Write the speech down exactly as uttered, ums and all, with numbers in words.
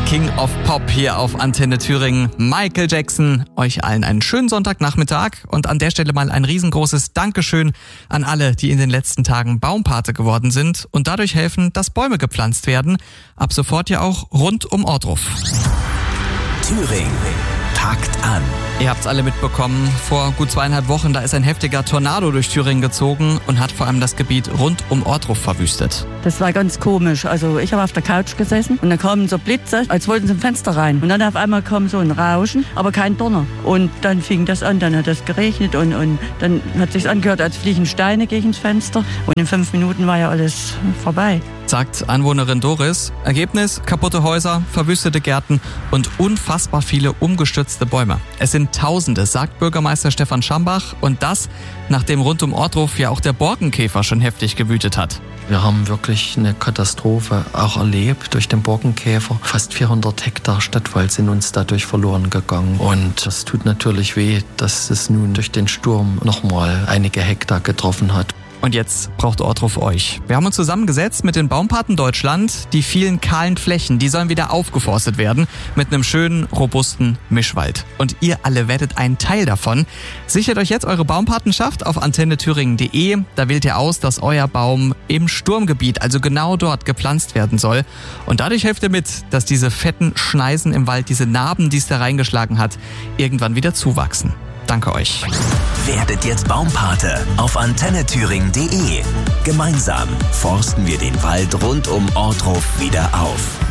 King of Pop hier auf Antenne Thüringen. Michael Jackson. Euch allen einen schönen Sonntagnachmittag und an der Stelle mal ein riesengroßes Dankeschön an alle, die in den letzten Tagen Baumpate geworden sind und dadurch helfen, dass Bäume gepflanzt werden. Ab sofort ja auch rund um Ohrdruf. Thüringen packt an. Ihr habt's alle mitbekommen, vor gut zweieinhalb Wochen, da ist ein heftiger Tornado durch Thüringen gezogen und hat vor allem das Gebiet rund um Ohrdruf verwüstet. Das war ganz komisch. Also ich habe auf der Couch gesessen und dann kamen so Blitze, als wollten sie im Fenster rein. Und dann auf einmal kam so ein Rauschen, aber kein Donner. Und dann fing das an, dann hat es geregnet und, und dann hat es sich angehört, als fliegen Steine gegen das Fenster. Und in fünf Minuten war ja alles vorbei. Sagt Anwohnerin Doris. Ergebnis: kaputte Häuser, verwüstete Gärten und unfassbar viele umgestürzte Bäume. Es sind Tausende, sagt Bürgermeister Stefan Schambach. Und das, nachdem rund um Ohrdruf ja auch der Borkenkäfer schon heftig gewütet hat. Wir haben wirklich eine Katastrophe auch erlebt durch den Borkenkäfer. Fast vierhundert Hektar Stadtwald sind uns dadurch verloren gegangen. Und das tut natürlich weh, dass es nun durch den Sturm nochmal einige Hektar getroffen hat. Und jetzt braucht Ohrdruf euch. Wir haben uns zusammengesetzt mit den Baumpaten Deutschland. Die vielen kahlen Flächen, die sollen wieder aufgeforstet werden mit einem schönen, robusten Mischwald. Und ihr alle werdet ein Teil davon. Sichert euch jetzt eure Baumpatenschaft auf antenne thüringen punkt de. Da wählt ihr aus, dass euer Baum im Sturmgebiet, also genau dort, gepflanzt werden soll. Und dadurch helft ihr mit, dass diese fetten Schneisen im Wald, diese Narben, die es da reingeschlagen hat, irgendwann wieder zuwachsen. Danke euch. Werdet jetzt Baumpate auf antenne thüringen punkt de. Gemeinsam forsten wir den Wald rund um Ohrdruf wieder auf.